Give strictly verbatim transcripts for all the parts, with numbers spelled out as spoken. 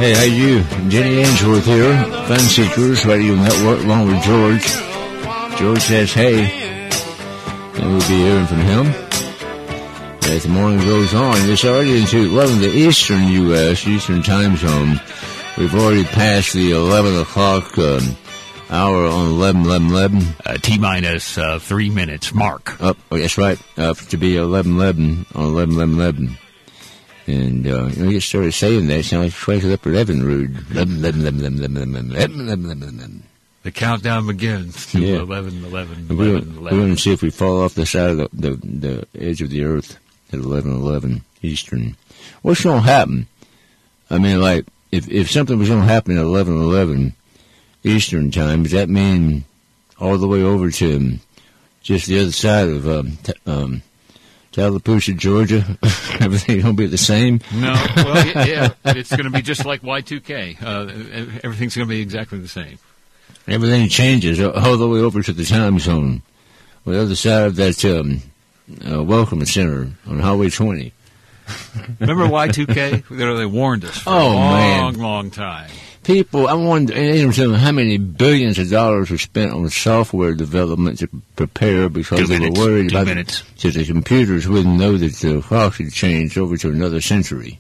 Hey, how you? Jenny Ainsworth here, Fun Seekers Radio Network, along with George. George says, hey, and we'll be hearing from him as the morning goes on. It's already into eleven, the Eastern U S, Eastern time zone. We've already passed the eleven o'clock um, hour on eleven eleven eleven. Uh, T-minus uh, three minutes mark. Up, oh, that's right, uh, to be eleven eleven on eleven eleven eleven. And, uh, you know, you started saying that, it sounds like Frank up eleven rude. eleven eleven eleven eleven eleven eleven. The countdown begins to yeah. eleven eleven eleven eleven. We're going to see if we fall off the side of the, the, the edge of the earth at eleven eleven Eastern. What's going to happen? I mean, like, if, if something was going to happen at eleven eleven Eastern time, does that mean all the way over to um, just the other side of um, t- um, Tallapoosa, Georgia? Everything going to be the same? No. Well, yeah, it's going to be just like Y two K. Uh, everything's going to be exactly the same. Everything changes all the way over to the time zone. On the other side of that um, uh, Welcome Center on Highway twenty. Remember Y two K? They warned us for oh, a long, man. long time. People, I wonder how many billions of dollars were spent on software development to prepare because Two they minutes. were worried Two about minutes. that the computers wouldn't know that the clocks had changed over to another century.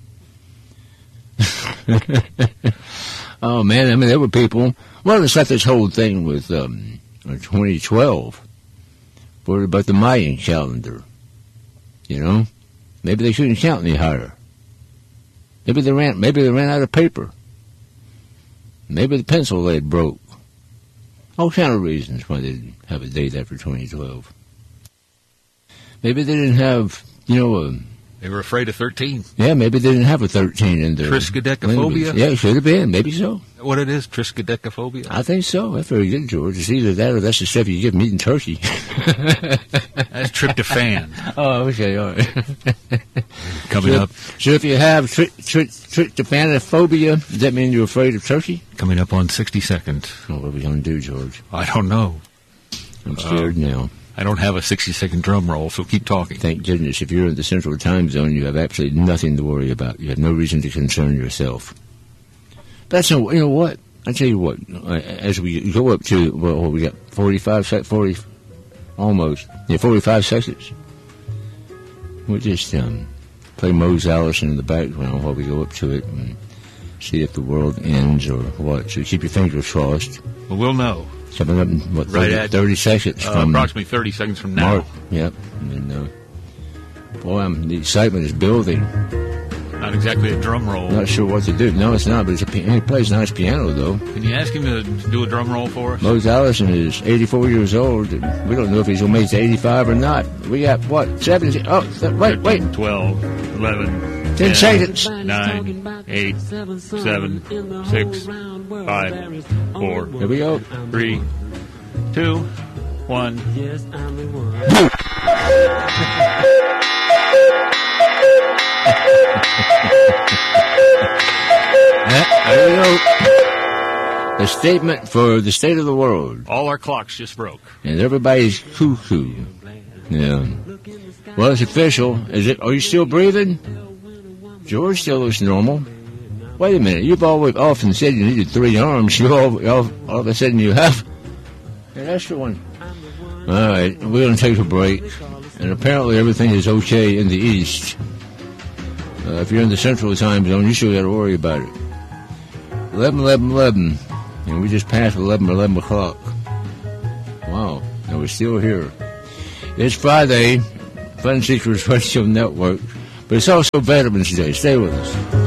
Oh, man, I mean, there were people. Well, it's like this whole thing with um, twenty twelve, worried about the Mayan calendar. You know? Maybe they shouldn't count any higher. Maybe they ran, maybe they ran out of paper. Maybe the pencil lead broke. All kind of reasons why they didn't have a date after twenty twelve. Maybe they didn't have, you know, a... They were afraid of thirteen. Yeah, maybe they didn't have a thirteen in there. Triskaidekaphobia? Yeah, it should have been. Maybe so. What it is, triskaidekaphobia? I think so. That's very good, George. It's either that or that's the stuff you give them eating turkey. That's tryptophan. Oh, okay, all right. Coming so, up. So if you have tri- tri- tryptophanophobia, does that mean you're afraid of turkey? Coming up on sixty seconds. Oh, what are we going to do, George? I don't know. I'm scared uh, now. I don't have a sixty-second drum roll, so keep talking. Thank goodness. If you're in the Central Time Zone, you have absolutely nothing to worry about. You have no reason to concern yourself. That's no, you know what? I tell you what. As we go up to, well, we got forty-five, forty, almost, yeah, forty-five seconds. We'll just um, play Mose Allison in the background while we go up to it and see if the world ends or what. So keep your fingers crossed. Well, we'll know. Coming up in, what, thirty, right at, thirty seconds uh, from... approximately thirty seconds from now. Mark, yep. And, uh, boy, I'm, the excitement is building. Not exactly a drum roll. Not sure what to do. No, it's not, but it's a, he plays nice piano, though. Can you ask him to do a drum roll for us? Mose Allison is eighty-four years old, and we don't know if he's going to make it to eighty-five or not. We got, what, seventeen? Oh, wait, wait. twelve, eleven, ten, ten seconds. nine, eight, seven, six, five, four, Here we go. three, two, one. Yes, I'm the one. There we go. The statement for the state of the world. All our clocks just broke. And everybody's cuckoo. Yeah. Well, it's official. Is it? Are you still breathing? George still looks normal. Wait a minute. You've always often said you needed three arms. You all, all, all of a sudden you have an extra one. All right. We're going to take a break. And apparently everything is okay in the East. Uh, if you're in the Central Time Zone, you still got to worry about it. eleven eleven eleven. And we just passed eleven eleven o'clock. Wow. And we're still here. It's Friday. Fun Seekers Radio Network. But it's also Veterans Day. Stay with us.